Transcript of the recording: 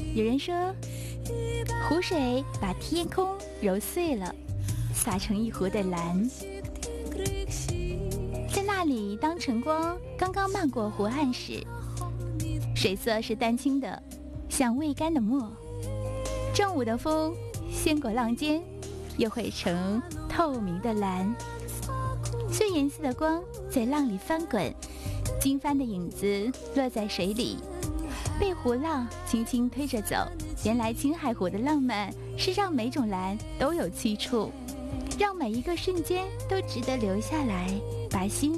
有人说，湖水把天空揉碎了，洒成一湖的蓝。在那里，当晨光刚刚漫过湖岸时，水色是丹青的，像未干的墨。正午的风掀过浪尖，又会成透明的蓝。碎颜色的光在浪里翻滚，经幡的影子落在水里，被湖浪轻轻推着走。原来青海湖的浪漫是让每种蓝都有去处，让每一个瞬间都值得留下来，把心